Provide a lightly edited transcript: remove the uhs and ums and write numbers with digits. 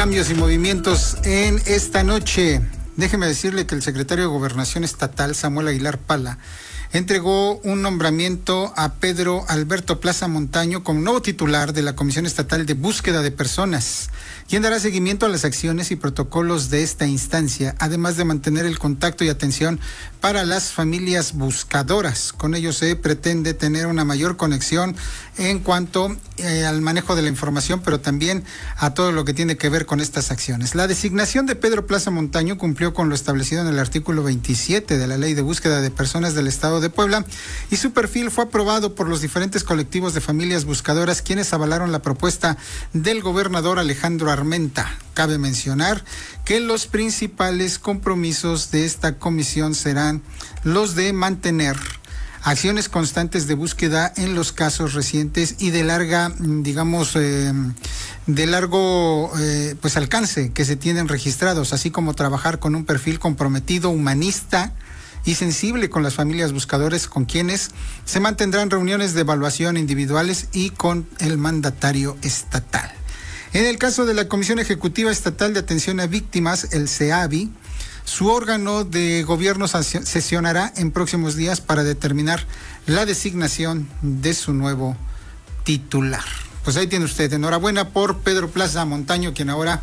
cambios y movimientos en esta noche. Déjeme decirle que el secretario de Gobernación Estatal, Samuel Aguilar Pala, entregó un nombramiento a Pedro Alberto Plaza Montaño como nuevo titular de la Comisión Estatal de Búsqueda de Personas, quien dará seguimiento a las acciones y protocolos de esta instancia, además de mantener el contacto y atención para las familias buscadoras. Con ello se pretende tener una mayor conexión en cuanto al manejo de la información, pero también a todo lo que tiene que ver con estas acciones. La designación de Pedro Plaza Montaño cumplió con lo establecido en el artículo 27 de la Ley de Búsqueda de Personas del Estado de Puebla, y su perfil fue aprobado por los diferentes colectivos de familias buscadoras, quienes avalaron la propuesta del gobernador Alejandro Armenta. Cabe mencionar que los principales compromisos de esta comisión serán los de mantener acciones constantes de búsqueda en los casos recientes y de larga, pues alcance que se tienen registrados, así como trabajar con un perfil comprometido, humanista y sensible con las familias buscadores, con quienes se mantendrán reuniones de evaluación individuales y con el mandatario estatal. En el caso de la Comisión Ejecutiva Estatal de Atención a Víctimas, el CEAVI, su órgano de gobierno sesionará en próximos días para determinar la designación de su nuevo titular. Pues ahí tiene usted. Enhorabuena por Pedro Plaza Montaño, quien ahora